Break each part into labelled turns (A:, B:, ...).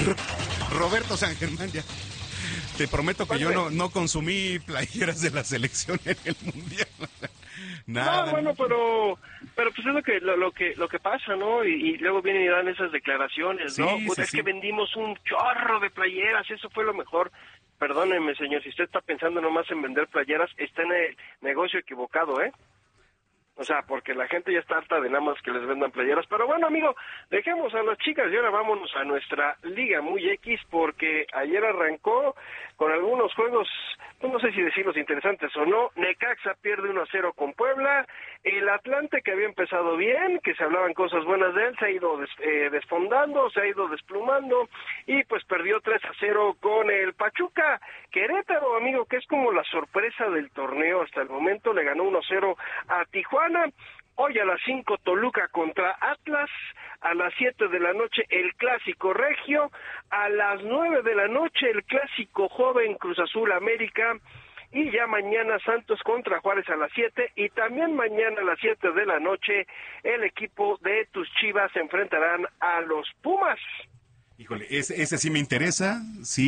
A: Roberto San Germán, ya. Te prometo que yo no consumí playeras de la selección en el Mundial. Nada.
B: No, bueno, pero pues es lo que pasa, ¿no? Y luego vienen y dan esas declaraciones, ¿no?
A: Sí,
B: Pues
A: sí,
B: es
A: sí.
B: que vendimos un chorro de playeras, eso fue lo mejor. Perdóneme, señor, si usted está pensando nomás en vender playeras, está en el negocio equivocado, ¿eh? O sea, porque la gente ya está harta de nada más que les vendan playeras. Pero bueno, amigo, dejemos a las chicas y ahora vámonos a nuestra Liga Muy X, porque ayer arrancó con algunos juegos, pues no sé si decirlos interesantes o no. Necaxa pierde 1-0 con Puebla. El Atlante, que había empezado bien, que se hablaban cosas buenas de él, se ha ido desfondando, se ha ido desplumando y pues perdió 3-0 con el Pachuca. Querétaro, amigo, que es como la sorpresa del torneo hasta el momento, le ganó 1-0 a Tijuana. Hoy a las 5 Toluca contra Atlas, a las 7 de la noche el Clásico Regio, a las 9 de la noche el Clásico Joven Cruz Azul América, y ya mañana Santos contra Juárez a las 7, y también mañana a las 7 de la noche el equipo de tus Chivas se enfrentarán a los Pumas.
A: Híjole, ese sí me interesa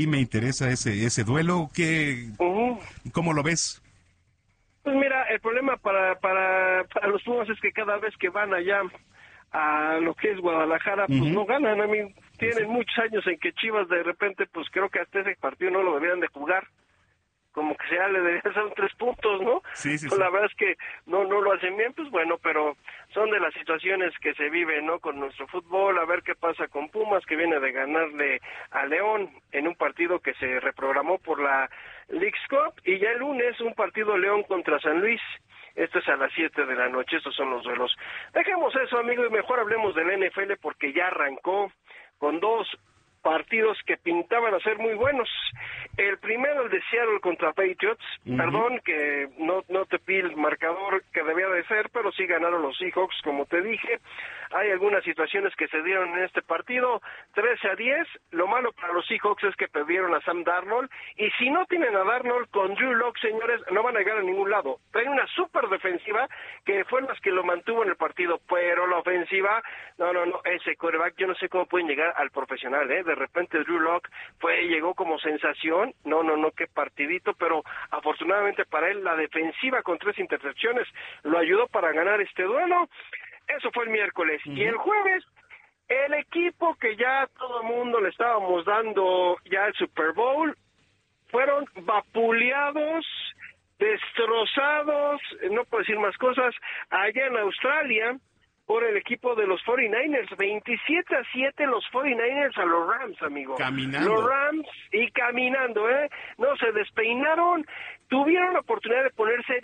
A: ese duelo. ¿Cómo lo ves?
B: Pues mira, el problema para los Pumas es que cada vez que van allá a lo que es Guadalajara, pues no ganan. A mí tienen muchos años en que Chivas de repente, pues creo que hasta ese partido no lo deberían de jugar. Como que ya le deberían ser 3 puntos, ¿no?
A: Sí.
B: Pues la verdad es que no lo hacen bien, pues bueno, pero son de las situaciones que se viven, ¿no? Con nuestro fútbol, a ver qué pasa con Pumas, que viene de ganarle a León en un partido que se reprogramó por la Leagues Cup, y ya el lunes un partido León contra San Luis. Esto es a las 7 de la noche, estos son los duelos. Dejemos eso, amigo, y mejor hablemos del NFL porque ya arrancó con 2 partidos que pintaban a ser muy buenos. El primero, el de Seattle contra Patriots. Perdón que no te pide el marcador que debía de ser, pero sí ganaron los Seahawks, como te dije. Hay algunas situaciones que se dieron en este partido, 13-10. Lo malo para los Seahawks es que perdieron a Sam Darnold, y si no tienen a Darnold, con Drew Lock, señores, no van a llegar a ningún lado. Hay una súper defensiva que fue las que lo mantuvo en el partido, pero la ofensiva, no, ese quarterback, yo no sé cómo pueden llegar al profesional, De repente Drew Lock llegó como sensación, no, qué partidito, pero afortunadamente para él la defensiva con 3 intercepciones lo ayudó para ganar este duelo. Eso fue el miércoles. Y el jueves, el equipo que ya todo el mundo le estábamos dando ya el Super Bowl, fueron vapuleados, destrozados, no puedo decir más cosas, allá en Australia, por el equipo de los 49ers, 27-7 los 49ers a los Rams, amigo.
A: Caminando.
B: Los Rams y caminando, no se despeinaron, tuvieron la oportunidad de ponerse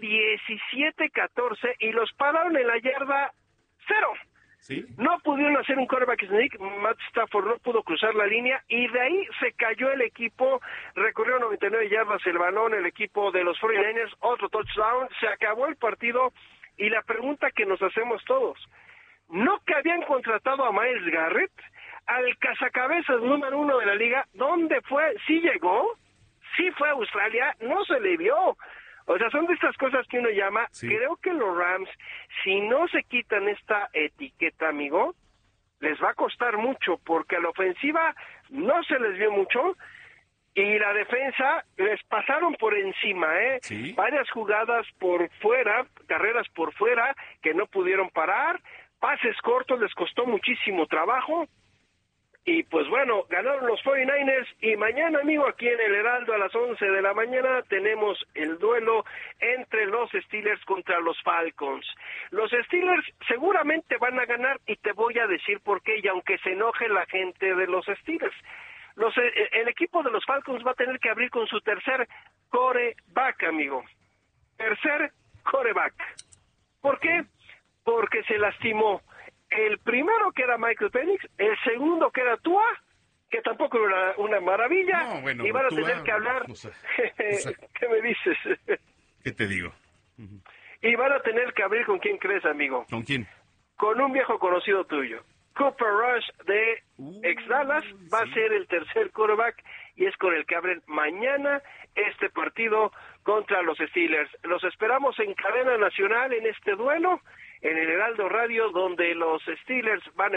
B: 17-14 y los pararon en la yarda 0.
A: ¿Sí?
B: No pudieron hacer un quarterback sneak, Matt Stafford no pudo cruzar la línea y de ahí se cayó el equipo, recorrió 99 yardas el balón, el equipo de los 49ers, otro touchdown, se acabó el partido y la pregunta que nos hacemos todos, ¿no que habían contratado a Myles Garrett, al cazacabezas número 1 de la liga? ¿Dónde fue? ¿Sí llegó? ¿Sí fue a Australia? No se le vio. O sea, son de estas cosas que uno llama, creo que los Rams, si no se quitan esta etiqueta, amigo, les va a costar mucho, porque a la ofensiva no se les vio mucho, y la defensa les pasaron por encima,
A: Sí.
B: Varias jugadas por fuera, carreras por fuera, que no pudieron parar, pases cortos les costó muchísimo trabajo, y pues bueno, ganaron los 49ers, y mañana, amigo, aquí en el Heraldo a las 11 de la mañana tenemos el duelo entre los Steelers contra los Falcons. Los Steelers seguramente van a ganar, y te voy a decir por qué, y aunque se enoje la gente de los Steelers, el equipo de los Falcons va a tener que abrir con su tercer quarterback, amigo. Tercer quarterback. ¿Por qué? Porque se lastimó el primero, que era Michael Penix, el segundo, que era Tua, que tampoco era una maravilla,
A: No, bueno,
B: y van a
A: Tua,
B: tener que hablar.
A: o sea,
B: ¿Qué me dices?
A: ¿Qué te digo?
B: Y van a tener que abrir, ¿con quién crees, amigo?
A: ¿Con quién?
B: Con un viejo conocido tuyo. Cooper Rush de ex Dallas va a ser el tercer quarterback, y es con el que abren mañana este partido contra los Steelers. Los esperamos en cadena nacional en este duelo, en el Heraldo Radio, donde los Steelers van a